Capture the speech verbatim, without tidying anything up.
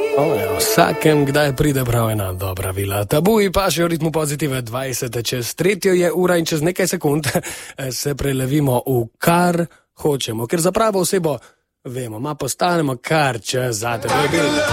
O, ja, vsakem kdaj pride prav ena dobra vila. Tabuji pa še v ritmu Pozitive dvajset čez tretjo je ura in čez nekaj sekund se prelevimo v kar hočemo, ker za pravo osebo vemo, ma postanemo kar čez zate.